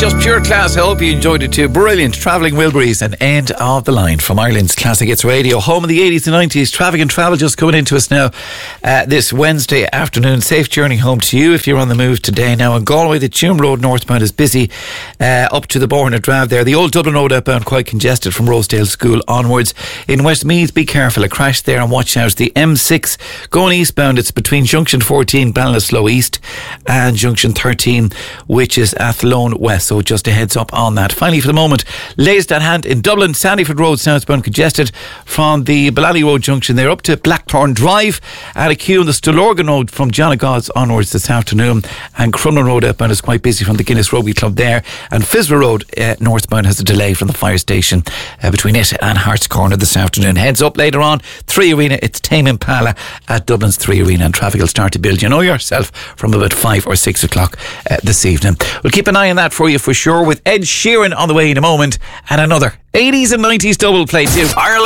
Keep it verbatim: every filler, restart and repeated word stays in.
just pure class. I hope you enjoyed it too. Brilliant. Travelling Wilburys and End of the Line from Ireland's Classic Hits Radio, home of the eighties and nineties. Traffic and travel just coming into us now uh, this Wednesday afternoon. Safe journey home to you if you're on the move today. Now in Galway, the Tuam Road northbound is busy uh, up to the Borna Drive there. The old Dublin Road outbound quite congested from Rosedale School onwards. In Westmeath, be careful. A crash there and watch out. The M six going eastbound, it's between Junction fourteen, Ballinasloe East, and Junction thirteen, which is Athlone West. So just a heads up on that. Finally, for the moment, latest at hand in Dublin, Sandyford Road southbound congested from the Ballally Road junction there up to Blackthorn Drive, and a queue on the Stillorgan Road from John of God's onwards this afternoon, and Crumlin Road outbound is quite busy from the Guinness Rugby Club there, and Fisra Road uh, northbound has a delay from the fire station uh, between it and Hart's Corner this afternoon. Heads up later on, Three Arena, it's Tame Impala at Dublin's Three Arena, and traffic will start to build, you know yourself, from about five or six o'clock uh, this evening. We'll keep an eye on that for you for sure, with Ed Sheeran on the way in a moment, and another eighties and nineties double play too. Ireland